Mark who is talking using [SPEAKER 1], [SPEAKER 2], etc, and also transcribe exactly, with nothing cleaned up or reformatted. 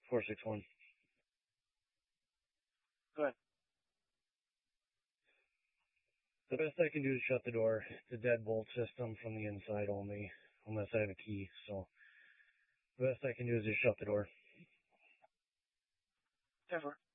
[SPEAKER 1] four six one.
[SPEAKER 2] Go ahead.
[SPEAKER 1] The best I can do is shut the door. It's a deadbolt system from the inside only, unless I have a key. So the best I can do is just shut the door.
[SPEAKER 2] ten four.